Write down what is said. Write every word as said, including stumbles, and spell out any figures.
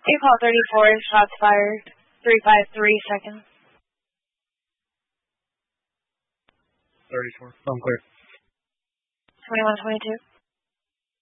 April thirty-four, shots fired. three five three seconds. thirty-four. I'm clear. twenty-one twenty-two.